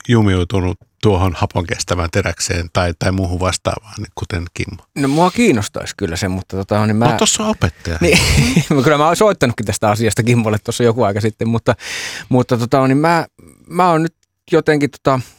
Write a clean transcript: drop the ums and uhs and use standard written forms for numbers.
jumiutunut tuohon hapon kestävään teräkseen tai muuhun vastaavaan, kuten Kimmo? No mua kiinnostaisi kyllä se, mutta niin mä... No tuossa on opettaja. Niin, kyllä mä oon soittanutkin tästä asiasta Kimmolle tuossa joku aika sitten, mutta niin mä oon nyt jotenkin